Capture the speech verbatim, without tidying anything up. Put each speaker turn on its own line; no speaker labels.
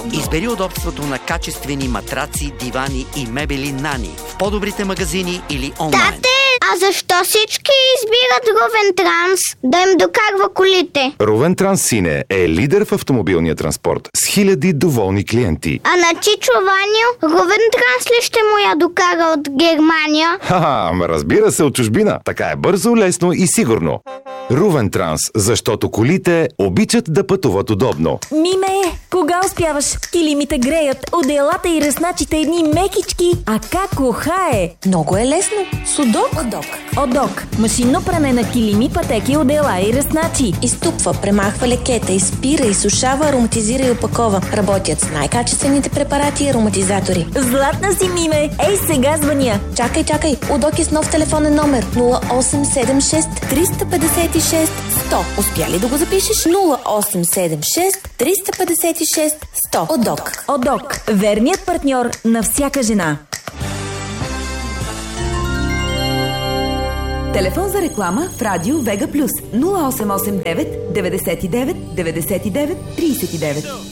Избери удобството на качествени матраци, дивани и мебели Нани в по-добрите магазини или онлайн.
Тате, а защо всички избират Рувен Транс да им докарва колите?
Рувен Транс, сине, е лидер в автомобилния транспорт с хиляди доволни клиенти.
А на Чичо Ваню Рувен Транс ли ще му я докара от Германия?
Ха-ха, ама разбира се, от чужбина. Така е бързо, лесно и сигурно. Рувен Транс, защото колите обичат да пътуват удобно.
Миме, кога успяваш? Килимите греят, одеялата и ръсначите едни мекички. А как ухае?
Много е лесно. Судок. Одок.
Одок. Машинно пране на килими, пътеки, одеяла и ръсначи.
Изтупва, премахва лекета, изпира, изсушава, ароматизира и опакова. Работят с най-качествените препарати и ароматизатори.
Златна си, Миме. Ей, сега звъня.
Чакай, чакай. Удок е с нов телефонен номер нула осем седем шест триста петдесет и шест сто. Успя ли да го запишеш? нула осем седем шест триста петдесет и шест сто. Одок.
Одок. Верният партньор на всяка жена.
Телефон за реклама в Радио Вега Плюс нула осем осем девет деветдесет и девет деветдесет и девет тридесет и девет.